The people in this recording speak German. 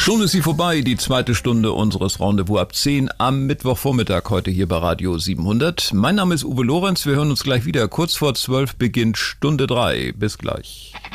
Schon ist sie vorbei, die zweite Stunde unseres Rendezvous ab 10 am Mittwochvormittag heute hier bei Radio 700. Mein Name ist Uwe Lorenz, wir hören uns gleich wieder. Kurz vor 12 beginnt Stunde 3. Bis gleich.